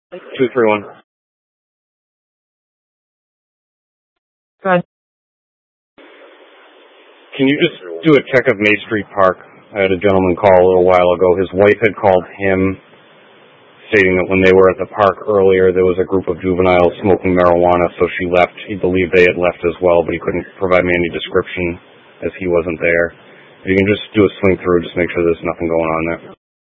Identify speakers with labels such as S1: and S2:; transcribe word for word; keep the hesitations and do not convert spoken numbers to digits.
S1: Two three one.
S2: Go ahead.
S1: Can you just do a check of May Street Park? I had a gentleman call a little while ago. His wife had called him, stating that when they were at the park earlier, there was a group of juveniles smoking marijuana, so she left. He believed they had left as well, but he couldn't provide me any description as he wasn't there. If you can just do a swing through, just make sure there's nothing going on there.